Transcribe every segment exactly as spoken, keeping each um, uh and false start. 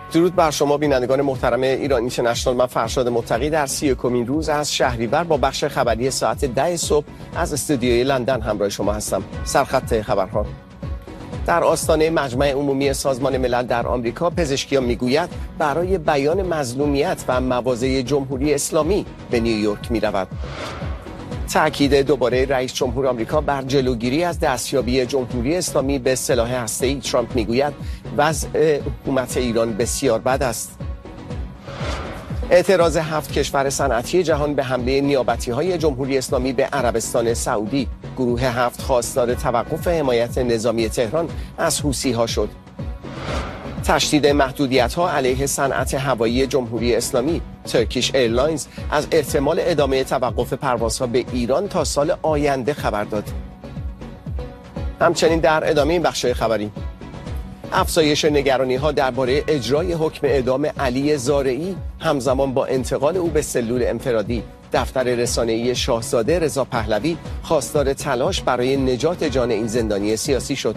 درود بر شما بینندگان محترم ایران اینترنشنال. من فرشاد متقی در سی و یکمین روز از شهریور با بخش خبری ساعت ده صبح از استودیوی لندن همراه شما هستم. سرخط خبرها. در آستانه مجمع عمومی سازمان ملل در آمریکا، پزشکیان میگوید برای بیان مظلومیت و مواضع جمهوری اسلامی به نیویورک میرود. تأکید دوباره رئیس جمهور آمریکا بر جلوگیری از دستیابی جمهوری اسلامی به سلاح هسته‌ای. ترامپ میگوید وضع حکومت ایران بسیار بد است. اعتراض هفت کشور صنعتی جهان به حمله نیابتی‌های جمهوری اسلامی به عربستان سعودی. گروه هفت خواستار توقف حمایت نظامی تهران از حوثی‌ها شد. تشدید محدودیت‌ها علیه صنعت هوایی جمهوری اسلامی. ترکیش ایرلاینز از احتمال ادامه توقف پروازها به ایران تا سال آینده خبر داد. همچنین در ادامه این بخش خبری، افزایش نگرانی‌ها درباره اجرای حکم اعدام علی زارعی همزمان با انتقال او به سلول انفرادی. دفتر رسانه‌ای شاهزاده رضا پهلوی خواستار تلاش برای نجات جان این زندانی سیاسی شد.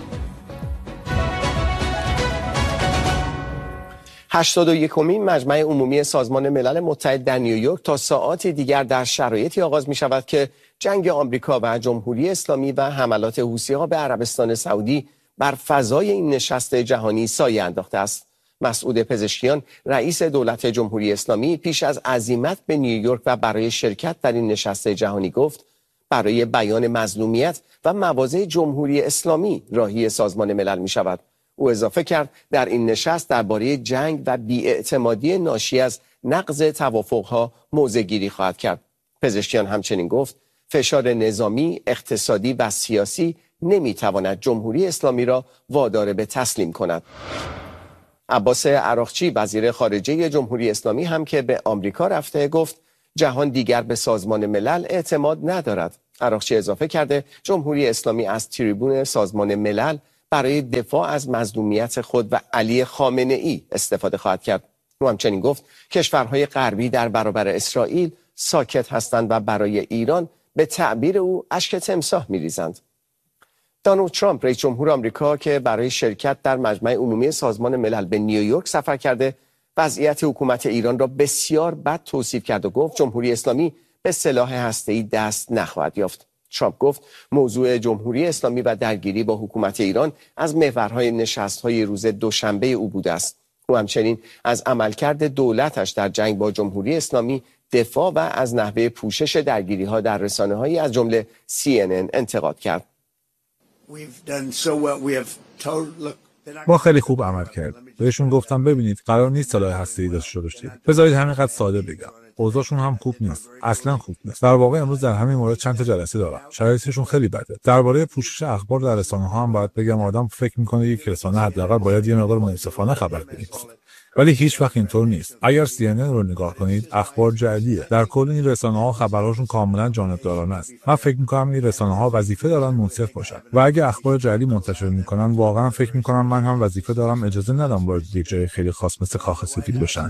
هشتاد و یکمین مجمع عمومی سازمان ملل متحد در نیویورک تا ساعاتی دیگر در شرایطی آغاز می شود که جنگ آمریکا و جمهوری اسلامی و حملات حوثی‌ها به عربستان سعودی بر فضای این نشست جهانی سایه انداخته است. مسعود پزشکیان، رئیس دولت جمهوری اسلامی، پیش از عزیمت به نیویورک و برای شرکت در این نشست جهانی گفت برای بیان مظلومیت و مواضع جمهوری اسلامی راهی سازمان ملل می شود. او اضافه کرد در این نشست درباره جنگ و بی‌اعتمادی ناشی از نقض توافقها موضع گیری خواهد کرد. پزشکیان همچنین گفت فشار نظامی، اقتصادی و سیاسی نمیتواند جمهوری اسلامی را وادار به تسلیم کند. عباس عراقچی، وزیر خارجه جمهوری اسلامی، هم که به آمریکا رفته گفت جهان دیگر به سازمان ملل اعتماد ندارد. عراقچی اضافه کرده جمهوری اسلامی از تریبون سازمان ملل برای دفاع از مظلومیت خود و علی خامنه ای استفاده خواهد کرد. او همچنین گفت کشورهای غربی در برابر اسرائیل ساکت هستند و برای ایران به تعبیر او اشک تمساح می‌ریزند. دونالد ترامپ، رئیس جمهور آمریکا که برای شرکت در مجمع عمومی سازمان ملل به نیویورک سفر کرده، وضعیت حکومت ایران را بسیار بد توصیف کرد و گفت جمهوری اسلامی به سلاح هسته‌ای دست نخواهد یافت. ترامپ گفت موضوع جمهوری اسلامی و درگیری با حکومت ایران از محورهای نشست‌های روز دوشنبه او بوده است. او همچنین از عملکرد دولتش در جنگ با جمهوری اسلامی دفاع و از نحوه پوشش درگیری‌ها در رسانه‌هایی از جمله سی ان ان انتقاد کرد. ما خیلی خوب عمل کردیم. بهشون گفتم ببینید قرار نیست سلاح هسته‌ای داشته باشید. بذارید همینقدر ساده بگم. اوضاعشون هم خوب نیست. اصلا خوب نیست. در واقع امروز در همین مورد چند تا جلسه دارم. شرایطشون خیلی بده. درباره پوشش اخبار در رسانه‌ها هم باید بگم آدم فکر می‌کنه یک رسانه حداقل باید یه مقدار منصفانه خبر بده. ولی هیچ وقت اینطور نیست. اگر سی ان ان رو نگاه کنید، اخبار جعلیه. در کل این رسانه‌ها خبرهاشون کاملا جانبدارانه است. من فکر می‌کنم این رسانه‌ها وظیفه دارن منصف باشن. و اگه اخبار جعلی منتشر می‌کنن، واقعا فکر می‌کنم من هم وظیفه دارم اجازه ندم وارد یک جای خیلی خاص مثل کاخ سفید بشن.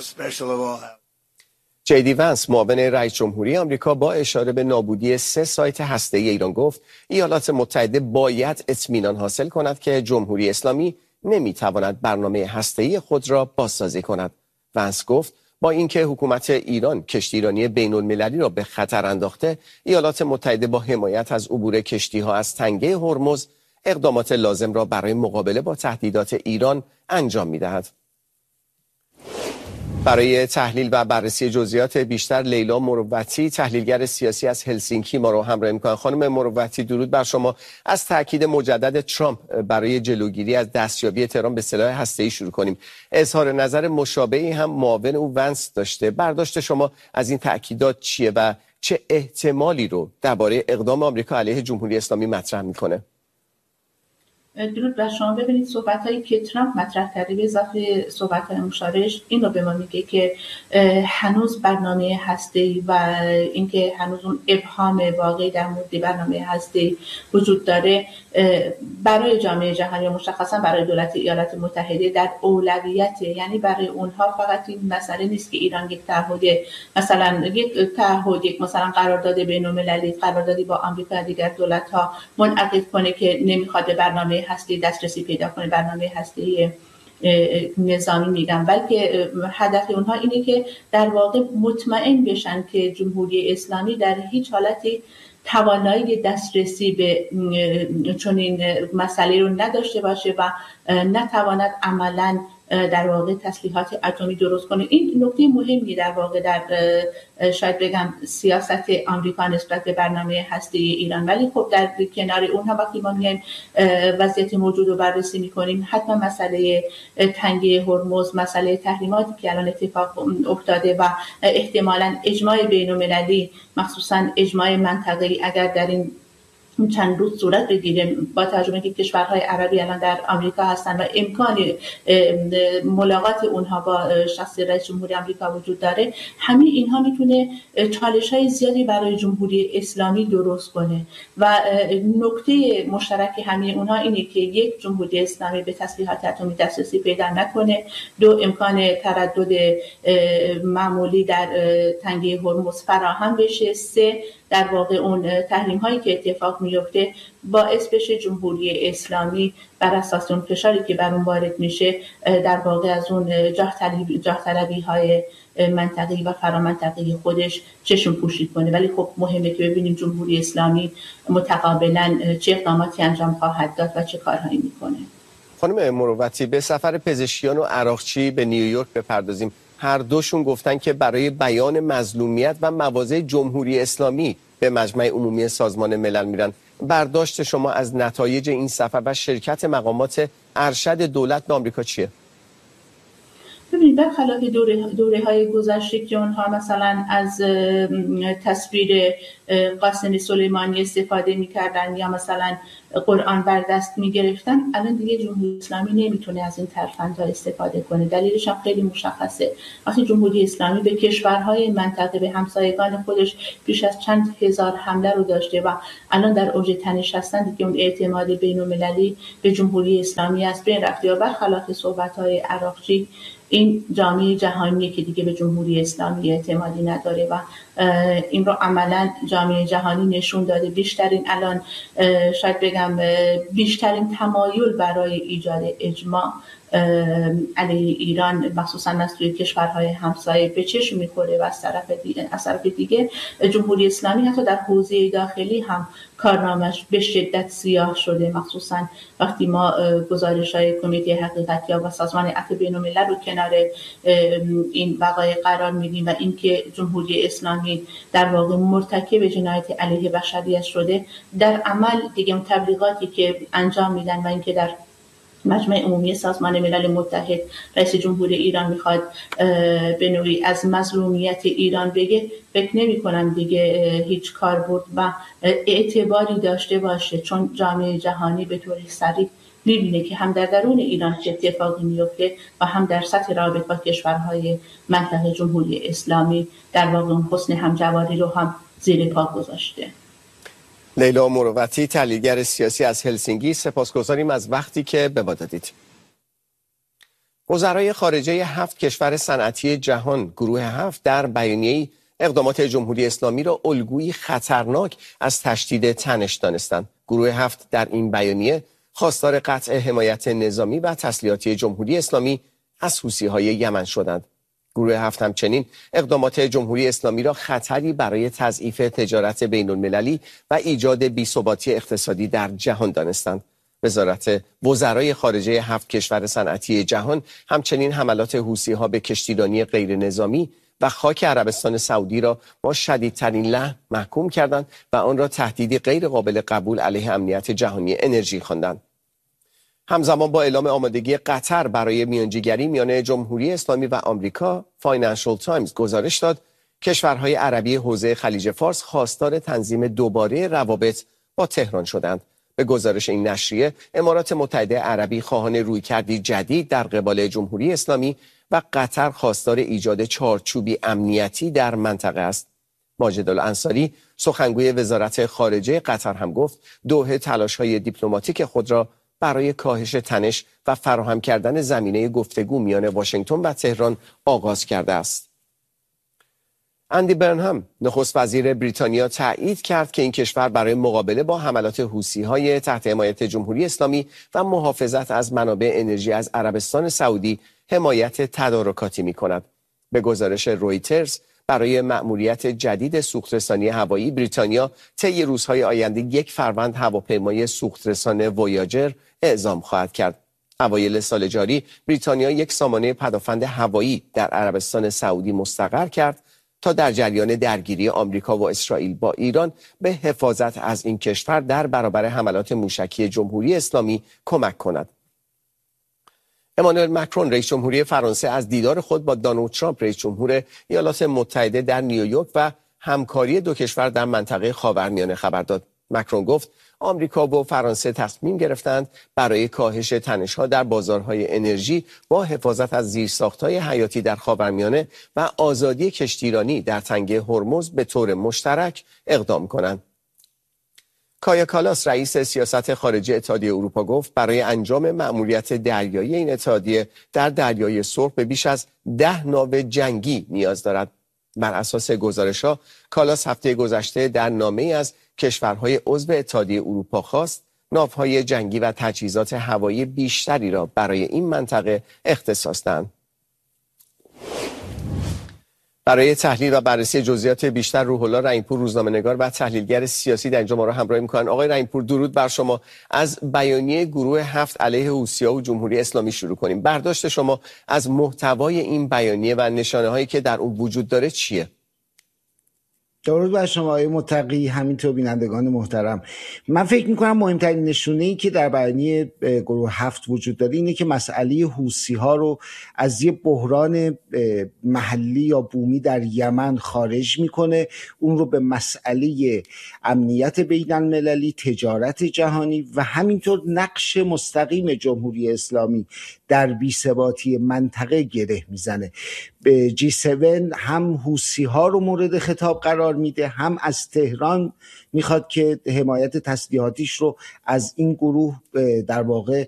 جی دی ونس، معاون رئیس جمهوری آمریکا، با اشاره به نابودی سه سایت هسته‌ای ایران گفت ایالات متحده باید اطمینان حاصل کند که جمهوری اسلامی نمیتواند برنامه هسته‌ای خود را بازسازی کند. ونس گفت با اینکه حکومت ایران کشتیرانی بین‌المللی را به خطر انداخته، ایالات متحده با حمایت از عبور کشتی‌ها از تنگه هرمز اقدامات لازم را برای مقابله با تهدیدات ایران انجام می‌دهد. برای تحلیل و بررسی جزئیات بیشتر لیلا مروتی، تحلیلگر سیاسی از هلسینکی، ما رو همراه می‌کنند. خانم مروتی، درود بر شما. از تاکید مجدد ترامپ برای جلوگیری از دستیابی تهران به سلاح هسته‌ای شروع کنیم. اظهار نظر مشابهی هم معاون او ونس داشته. برداشت شما از این تاکیدات چیه و چه احتمالی رو درباره اقدام آمریکا علیه جمهوری اسلامی مطرح می‌کنه؟ درود بر شما. ببینید صحبت‌هایی که ترامپ مطرح کرده به اضافه صحبت‌های مشابهش این رو به ما میگه که هنوز برنامه هسته‌ای و اینکه هنوز اون ابهام واقعی در مورد برنامه هسته‌ای وجود داره برای جامعه جهانی و مشخصا برای دولت ایالات متحده در اولویت، یعنی برای اونها فقط این مسئله نیست که ایران یک تعهد مثلا یک تعهد یک مثلا قرارداد بین‌المللی قراردادی با آمریکا و دیگر دولت‌ها منعقد کنه که نمیخواد برنامه هستی دسترسی پیدا کنه، برنامه هستی نظامی میگن، بلکه هدف اونها اینه که در واقع مطمئن بشن که جمهوری اسلامی در هیچ حالتی توانایی دسترسی به چنین مسئله رو نداشته باشه و نتواند عملاً در واقع تسلیحات اتمی درست کنه. این نکته مهمی در واقع در شاید بگم سیاست آمریکا نسبت به برنامه هسته‌ای ایران. ولی خب در کنار اونها وقتی ما میایم وضعیت موجود رو بررسی میکنیم، حتما مسئله تنگه هرمز، مسئله تحریماتی که الان اتفاق افتاده و احتمالاً اجماع بین‌المللی مخصوصاً اجماع منطقه‌ای اگر در این چند روز صورت بگیره، با ترجمه که کشورهای عربی الان در آمریکا هستن و امکان ملاقات اونها با شخص رئیس جمهوری آمریکا وجود داره، همه اینها میتونه چالش‌های زیادی برای جمهوری اسلامی درست کنه و نکته مشترک همه اونها اینه که یک، جمهوری اسلامی به تسلیحات اتمی دسترسی پیدا نکنه، دو، امکان تردد معمولی در تنگه هرمز فراهم بشه، سه، در واقع اون تحریم هایی که اتفاق میفته باعث بشه جمهوری اسلامی بر اساس اون فشاری که بر اون وارد میشه در واقع از اون جاه طلبی های منطقه‌ای و فرامنطقه‌ای خودش چشم پوشی کنه. ولی خب مهمه که ببینیم جمهوری اسلامی متقابلا چه اقداماتی انجام خواهد داد و چه کارهایی میکنه. خانم مروتی، به سفر پزشکیان و عراقچی به نیویورک بپردازیم. هر دوشون گفتن که برای بیان مظلومیت و مواضع جمهوری اسلامی به مجمع عمومی سازمان ملل میرن. برداشت شما از نتایج این سفر و شرکت مقامات ارشد دولت به آمریکا چیه؟ ببینید، برخلاف دوره, دوره های گذشته که اونها مثلا از تصویر قاسم سلیمانی استفاده میکردن یا مثلا قرآن بر دست میگرفتن، الان دیگه جمهوری اسلامی نمیتونه از این ترفندها استفاده کنه. دلیلش هم خیلی مشخصه. وقتی جمهوری اسلامی به کشورهای منطقه، به همسایگان خودش پیش از چند هزار حمله رو داشته و الان در اوج تنش هستن، دیگه اون اعتماد بین‌المللی به جمهوری اسلامی از بین رفته. یا برخلاف صحبت‌های عراقچی، این جامعه جهانیه که دیگه به جمهوری اسلامی اعتمادی نداره و این رو عملا جامعه جهانی نشون داده. بیشترین الان شاید بگم بیشترین تمایل برای ایجاد اجماع علیه ایران مخصوصا از توی کشورهای همسایه به چشم میخوره و از طرف دیگه از طرف دیگه جمهوری اسلامی حتی در حوزه داخلی هم کارنامش به شدت سیاه شده، مخصوصا وقتی ما گزارش‌های کمیته حقیقت‌یاب و سازمان عفو بین‌الملل رو کنار این وقایع قرار میدیم و اینکه جمهوری اسلامی در واقع مرتکب جنایت علیه بشریت شده، در عمل دیگه اون تبلیغاتی که انجام میدن و اینکه در مجمع عمومی سازمان ملل متحد رئیس جمهوری ایران میخواد به نوعی از مظلومیت ایران بگه، فکر نمی کنم دیگه هیچ کاربرد و اعتباری داشته باشه، چون جامعه جهانی به طور صریح میبینه که هم در درون ایران چه اتفاقی میفته و هم در سطح رابطه با کشورهای منطقه جمهوری اسلامی در واقع اون حسن همجواری رو هم زیر پا گذاشته. لیلا مروتی، تحلیلگر سیاسی از هلسینکی، سپاسگزاریم از وقتی که به ما دادید. وزرای خارجه هفت کشور صنعتی جهان، گروه هفت، در بیانیه‌ای اقدامات جمهوری اسلامی را الگویی خطرناک از تشدید تنش دانستند. گروه هفت در این بیانیه خواستار قطع حمایت نظامی و تسلیحاتی جمهوری اسلامی از حوثی‌های یمن شدند. گروه هفت همچنین اقدامات جمهوری اسلامی را خطری برای تضعیف تجارت بین المللی و ایجاد بی‌ثباتی اقتصادی در جهان دانستند. وزارت وزرای خارجه هفت کشور صنعتی جهان همچنین حملات حوثی‌ها به کشتیرانی غیر نظامی و خاک عربستان سعودی را با شدیدترین لحن محکوم کردند و آن را تهدیدی غیر قابل قبول علیه امنیت جهانی انرژی خواندند. همزمان با اعلام آمادگی قطر برای میانجیگری میان جمهوری اسلامی و آمریکا، فاینانشال تایمز گزارش داد کشورهای عربی حوزه خلیج فارس خواستار تنظیم دوباره روابط با تهران شدند. به گزارش این نشریه، امارات متحده عربی خواهان رویکردی جدید در قبال جمهوری اسلامی و قطر خواستار ایجاد چارچوبی امنیتی در منطقه است. ماجد الانصاری، سخنگوی وزارت خارجه قطر، هم گفت دوحه تلاش‌های دیپلماتیک خود را برای کاهش تنش و فراهم کردن زمینه گفتگو میان واشنگتن و تهران آغاز کرده است. اندی برنهام نخست وزیر بریتانیا تایید کرد که این کشور برای مقابله با حملات حوثی‌های تحت حمایت جمهوری اسلامی و محافظت از منابع انرژی از عربستان سعودی حمایت تدارکاتی می‌کند. به گزارش رویترز برای مأموریت جدید سوخترسانی هوایی بریتانیا طی روزهای آینده یک فروند هواپیمای سوخترسان وویاجر اعزام خواهد کرد. اوایل سال جاری بریتانیا یک سامانه پدافند هوایی در عربستان سعودی مستقر کرد تا در جریان درگیری آمریکا و اسرائیل با ایران به حفاظت از این کشور در برابر حملات موشکی جمهوری اسلامی کمک کند. امانوئل مکرون رئیس جمهوری فرانسه از دیدار خود با دونالد ترامپ رئیس جمهور ایالات متحده در نیویورک و همکاری دو کشور در منطقه خاورمیانه خبر داد. مکرون گفت آمریکا و فرانسه تصمیم گرفتند برای کاهش تنش‌ها در بازارهای انرژی با حفاظت از زیرساخت‌های حیاتی در خاورمیانه و آزادی کشتیرانی در تنگه هرمز به طور مشترک اقدام کنند. کایا کالاس رئیس سیاست خارجی اتحادیه اروپا گفت برای انجام مأموریت دریایی این اتحادیه در دریای سرخ به بیش از ده ناو جنگی نیاز دارد. بر اساس گزارش‌ها کالاس هفته گذشته در نامه‌ای از کشورهای عضو اتحادیه اروپا خواست ناوهای جنگی و تجهیزات هوایی بیشتری را برای این منطقه اختصاص دهند. برای تحلیل و بررسی جزئیات بیشتر روح الله رحیم‌پور روزنامه‌نگار و تحلیلگر سیاسی در اینجا ما را همراهی می‌کنند. آقای رحیم‌پور درود بر شما. از بیانیه گروه هفت علیه حوثی‌ها و جمهوری اسلامی شروع کنیم. برداشت شما از محتوای این بیانیه و نشانه‌هایی که در اون وجود داره چیه؟ درود بر شما آقای متقی، همینطور بینندگان محترم. من فکر میکنم مهمترین نشونه‌ای که در بیانیه گروه هفت وجود داره اینه که مسئله حوثی‌ها رو از یه بحران محلی یا بومی در یمن خارج میکنه، اون رو به مسئله امنیت بین المللی، تجارت جهانی و همینطور نقش مستقیم جمهوری اسلامی در بی‌ثباتی منطقه گره میزنه. به جی هفت هم حوثی‌ها رو مورد خطاب قرار میده، هم از تهران میخواد که حمایت تسلیحاتیش رو از این گروه در واقع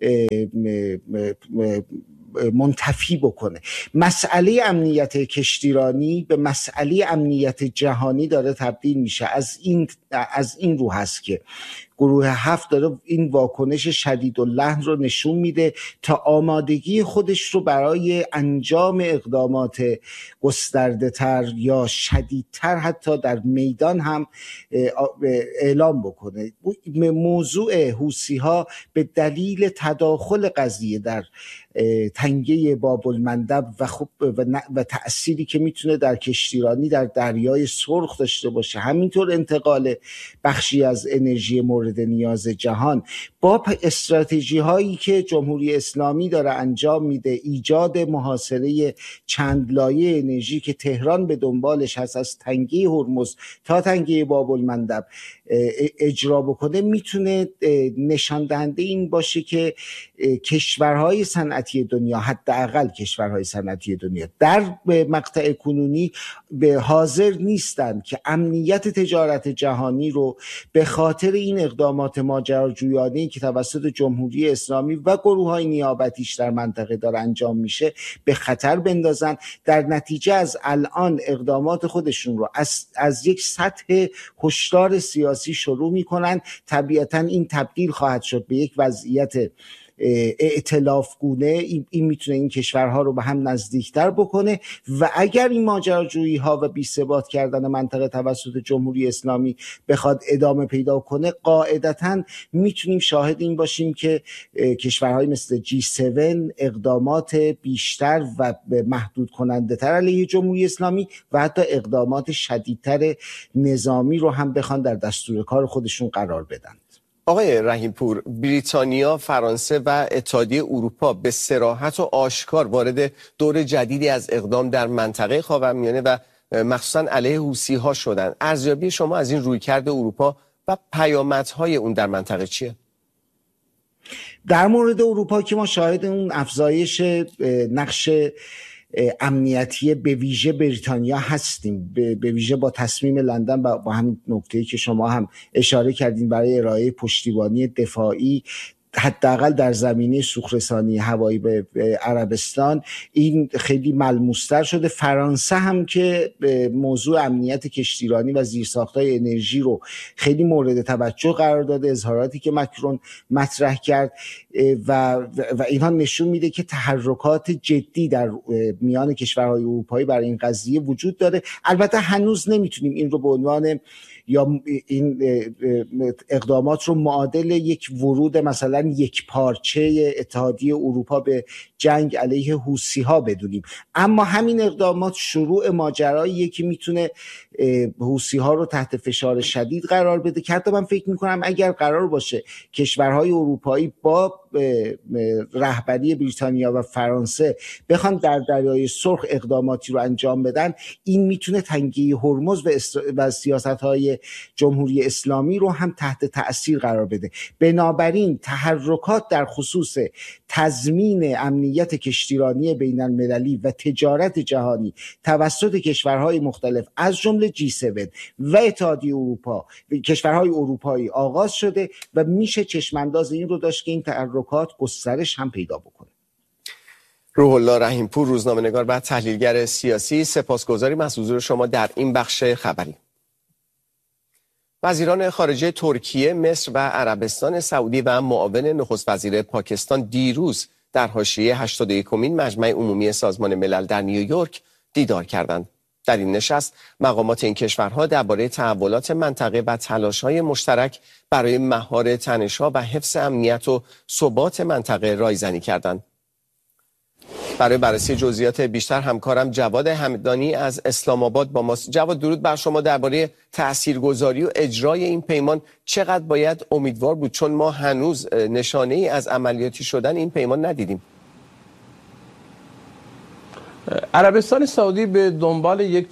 منتفی بکنه. مسئله امنیت کشتیرانی به مسئله امنیت جهانی داره تبدیل میشه. از این از این رو هست که گروه هفت داره این واکنش شدید و لحن رو نشون میده تا آمادگی خودش رو برای انجام اقدامات گسترده تر یا شدیدتر حتی در میدان هم اعلام بکنه. موضوع حوثی‌ها به دلیل تداخل قضیه در تنگه باب المندب و خب و, و تأثیری که میتونه در کشتیرانی در دریای سرخ داشته باشه، همینطور انتقال بخشی از انرژی مورد نیاز جهان با استراتژی هایی که جمهوری اسلامی داره انجام میده، ایجاد محاصره چند لایه انرژی که تهران به دنبالش هست از تنگه هرمز تا تنگه باب المندب اجرا بکنه، میتونه نشان دهنده این باشه که کشورهای صنعتی دنیا، حداقل کشورهای صنعتی دنیا در مقطع کنونی به حاضر نیستند که امنیت تجارت جهانی رو به خاطر این اقدامات ماجراجویانه‌ای که توسط جمهوری اسلامی و گروه‌های نیابتیش در منطقه داره انجام میشه به خطر بندازن. در نتیجه از الان اقدامات خودشون رو از, از یک سطح هشدار سیاسی شروع میکنن. طبیعتاً این تبدیل خواهد شد به یک وضعیت ائتلاف گونه. این, این میتونه این کشورها رو به هم نزدیکتر بکنه و اگر این ماجراجویی ها و بی ثبات کردن منطقه توسط جمهوری اسلامی بخواد ادامه پیدا کنه، قاعدتاً میتونیم شاهد این باشیم که کشورهای مثل جی هفت اقدامات بیشتر و محدود کننده تر علیه جمهوری اسلامی و حتی اقدامات شدیدتر نظامی رو هم بخوان در دستور کار خودشون قرار بدن. آقای رحیم‌پور، بریتانیا، فرانسه و اتحادیه اروپا به صراحت و آشکار وارد دور جدیدی از اقدام در منطقه خاورمیانه و مخصوصاً علیه حوثی‌ها شدند. ارزیابی شما از این رویکرد اروپا و پیامدهای اون در منطقه چیه؟ در مورد اروپا که ما شاهد اون افزایش نقش امنیتی به ویژه بریتانیا هستیم، به ویژه با تصمیم لندن و با همین نکته‌ای که شما هم اشاره کردین برای ارائه پشتیبانی دفاعی حداقل در زمینه سوخت‌رسانی هوایی به عربستان این خیلی ملموس‌تر شده. فرانسه هم که موضوع امنیت کشتیرانی و زیرساخت‌های انرژی رو خیلی مورد توجه قرار داده، اظهاراتی که مکرون مطرح کرد و و اینها نشون میده که تحرکات جدی در میان کشورهای اروپایی برای این قضیه وجود داره. البته هنوز نمیتونیم این رو به عنوان یا این اقدامات رو معادل یک ورود مثلا یک پارچه اتحادیه اروپا به جنگ علیه حوثی ها بدونیم، اما همین اقدامات شروع ماجراییه که میتونه حوثی ها رو تحت فشار شدید قرار بده. که حتی من فکر میکنم اگر قرار باشه کشورهای اروپایی با رهبری بریتانیا و فرانسه بخوان در دریای سرخ اقداماتی رو انجام بدن، این میتونه تنگی هرمز و, است... و سیاست‌های جمهوری اسلامی رو هم تحت تأثیر قرار بده. بنابراین تحرکات در خصوص تضمین امنیت کشتیرانی بین المللی و تجارت جهانی توسط کشورهای مختلف از جمله جی هفت و اتحادیه اروپا و کشورهای اروپایی آغاز شده و میشه چشمانداز این رو داشت که این تحرکات گسترش هم پیدا بکنه. روح الله رحیمپور، روزنامه‌نگار و تحلیلگر سیاسی، سپاسگزاریم از حضور شما در این بخش خبری. وزیران خارجه ترکیه، مصر و عربستان سعودی و معاون نخست وزیر پاکستان دیروز در حاشیه هشتاد و یکمین مجمع عمومی سازمان ملل در نیویورک دیدار کردند. در این نشست مقامات این کشورها درباره تحولات منطقه و تلاش‌های مشترک برای مهار تنش‌ها و حفظ امنیت و ثبات منطقه رایزنی کردند. برای بررسی جزئیات بیشتر همکارم جواد همدانی از اسلام آباد با ماست. جواد، درود بر شما. درباره تاثیرگذاری و اجرای این پیمان چقدر باید امیدوار بود، چون ما هنوز نشانه ای از عملیاتی شدن این پیمان ندیدیم؟ عربستان سعودی به دنبال یک